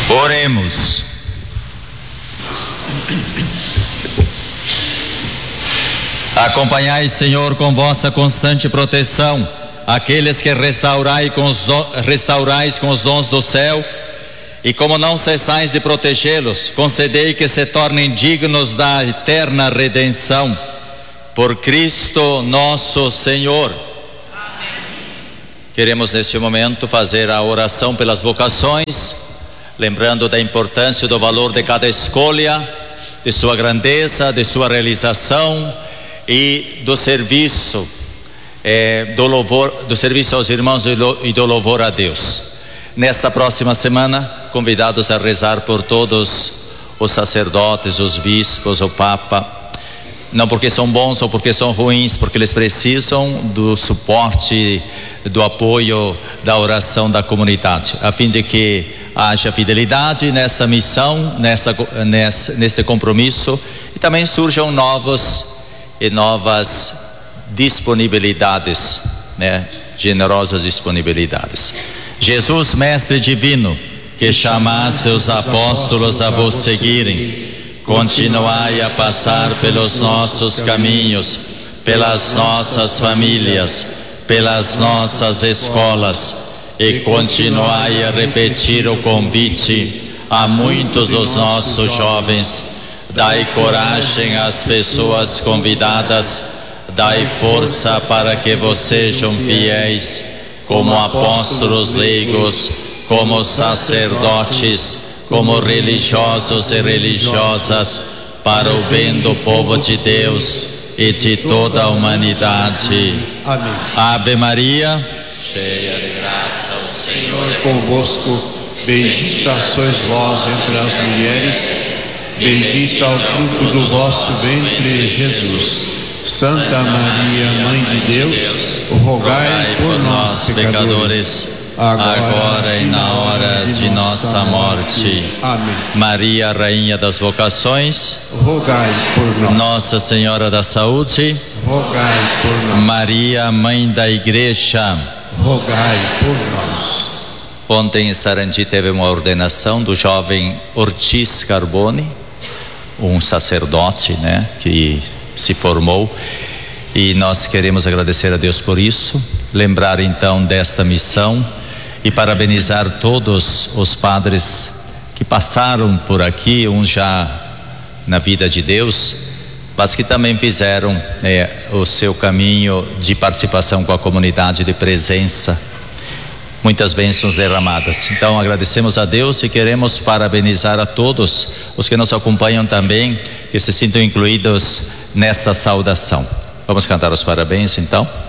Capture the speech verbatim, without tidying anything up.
Oremos. Acompanhai, Senhor, com vossa constante proteção aqueles que restaurai com os do... restaurais com os dons do céu, e como não cessais de protegê-los, concedei que se tornem dignos da eterna redenção. Por Cristo nosso Senhor. Amém. Queremos neste momento fazer a oração pelas vocações, lembrando da importância e do valor de cada escolha, de sua grandeza, de sua realização e do serviço, é, do louvor, do serviço aos irmãos e do louvor a Deus. Nesta próxima semana, convidados a rezar por todos os sacerdotes, os bispos, o Papa, não porque são bons ou porque são ruins, porque eles precisam do suporte, do apoio, da oração da comunidade, a fim de que haja fidelidade nesta missão, nesta, nesse, neste compromisso, e também surjam novos e novas disponibilidades, né? Generosas disponibilidades. Jesus, Mestre Divino, que chamaste os apóstolos a vos seguirem, continuai a passar pelos nossos caminhos, pelas nossas famílias, pelas nossas escolas, e continuai a repetir o convite a muitos dos nossos jovens. Dai coragem às pessoas convidadas, dai força para que vos sejam fiéis, como apóstolos leigos, como sacerdotes, como religiosos e religiosas, para o bem do povo de Deus e de toda a humanidade. Amém. Ave Maria, cheia de graça, o Senhor é convosco. Bendita sois vós entre as mulheres, bendito é o fruto do vosso ventre, Jesus. Santa Maria, Mãe de Deus, rogai por nós, pecadores, agora, agora e na hora de nossa morte. Amém. Maria, Rainha das Vocações, rogai por nós. Nossa Senhora da Saúde, rogai por nós. Maria, Mãe da Igreja, rogai por nós. Ontem em Sarandi teve uma ordenação do jovem Ortiz Carbone, um sacerdote, né, que se formou, e nós queremos agradecer a Deus por isso, lembrar então desta missão e parabenizar todos os padres que passaram por aqui, uns já na vida de Deus, mas que também fizeram é, o seu caminho de participação com a comunidade, de presença, muitas bênçãos derramadas. Então agradecemos a Deus e queremos parabenizar a todos os que nos acompanham também, que se sintam incluídos nesta saudação. Vamos cantar os parabéns então.